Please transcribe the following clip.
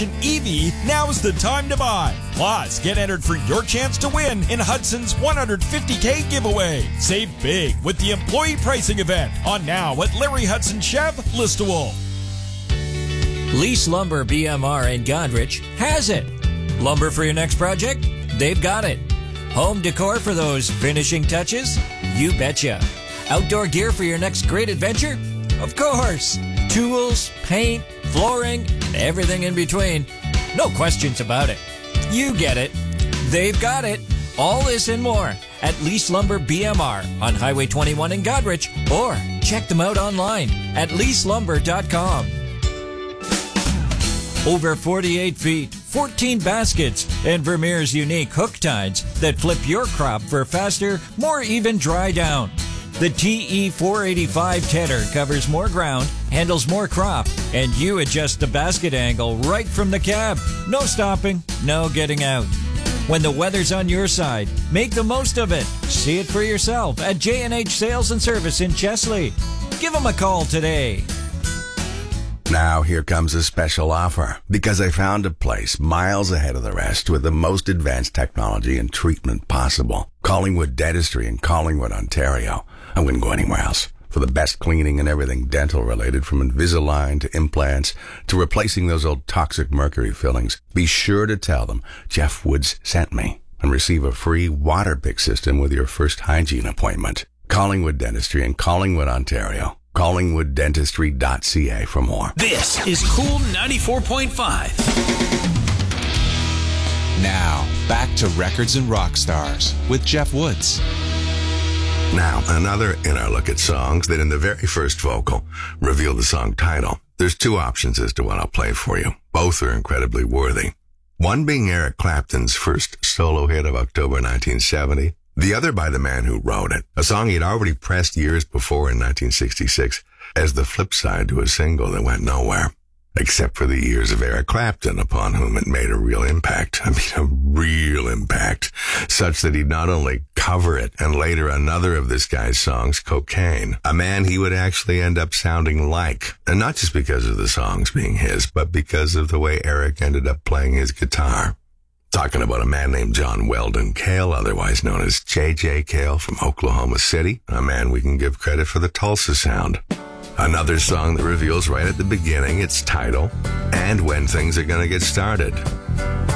EV, now's the time to buy. Plus, get entered for your chance to win in Hudson's $150K giveaway. Save big with the employee pricing event on now at Larry Hudson Chev Listowel. Lease Lumber BMR in Godrich has it. Lumber for your next project? They've got it. Home decor for those finishing touches? You betcha. Outdoor gear for your next great adventure? Of course. Tools, paint, flooring, and everything in between. No questions about it. You get it. They've got it. All this and more at Lease Lumber BMR on Highway 21 in Godrich, or check them out online at leaselumber.com. Over 48 feet, 14 baskets, and Vermeer's unique hook tides that flip your crop for faster, more even dry down. The TE485 tedder covers more ground, handles more crop, and you adjust the basket angle right from the cab. No stopping, no getting out. When the weather's on your side, make the most of it. See it for yourself at J&H Sales and Service in Chesley. Give them a call today. Now here comes a special offer, because I found a place miles ahead of the rest with the most advanced technology and treatment possible. Collingwood Dentistry in Collingwood, Ontario. I wouldn't go anywhere else. For the best cleaning and everything dental related, from Invisalign to implants to replacing those old toxic mercury fillings. Be sure to tell them Jeff Woods sent me and receive a free water pick system with your first hygiene appointment. Collingwood Dentistry in Collingwood, Ontario. CollingwoodDentistry.ca for more. This is Cool 94.5. Now, back to Records and Rock Stars with Jeff Woods. Now, another inner look at songs that in the very first vocal reveal the song title. There's two options as to what I'll play for you. Both are incredibly worthy. One being Eric Clapton's first solo hit of October 1970. The other by the man who wrote it, a song he'd already pressed years before in 1966 as the flip side to a single that went nowhere. Except for the ears of Eric Clapton, upon whom it made a real impact. I mean, a real impact. Such that he'd not only cover it, and later another of this guy's songs, Cocaine, a man he would actually end up sounding like. And not just because of the songs being his, but because of the way Eric ended up playing his guitar. Talking about a man named John Weldon Cale, otherwise known as J.J. Cale from Oklahoma City, a man we can give credit for the Tulsa sound. Another song that reveals right at the beginning its title and when things are going to get started.